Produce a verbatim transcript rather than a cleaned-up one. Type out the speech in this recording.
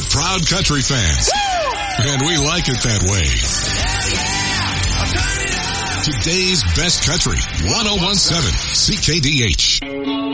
proud country fans. Woo! And we like it that way. Hell yeah! I'll turn it up! Today's best country, one oh one seven C K D H.